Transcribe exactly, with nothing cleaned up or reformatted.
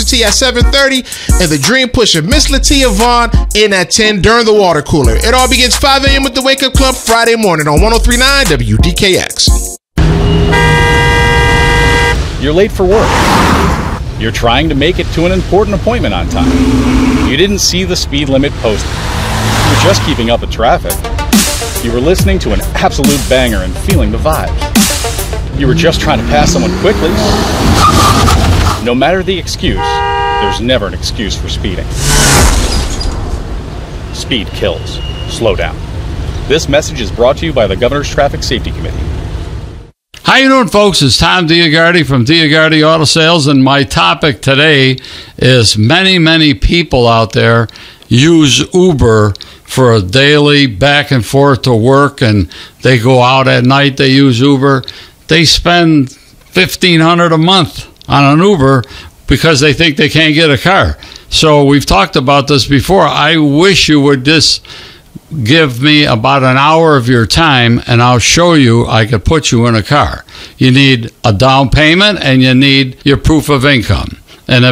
T at seven thirty, and the Dream Pusher, Miss Latia Vaughn, in at ten during the water cooler. It all begins five a.m. with the Wake Up Club Friday morning on one oh three point nine W D K X. You're late for work. You're trying to make it to an important appointment on time. You didn't see the speed limit posted. You were just keeping up with traffic. You were listening to an absolute banger and feeling the vibes. You were just trying to pass someone quickly. No matter the excuse, there's never an excuse for speeding. Speed kills. Slow down. This message is brought to you by the Governor's Traffic Safety Committee. How you doing, folks? It's Tom Diagardi from Diagardi Auto Sales, and my topic today is many, many people out there use Uber for a daily back and forth to work, and they go out at night, they use Uber. They spend fifteen hundred dollars a month on an Uber because they think they can't get a car. So we've talked about this before. I wish you would just give me about an hour of your time, and I'll show you I could put you in a car. You need a down payment, and you need your proof of income.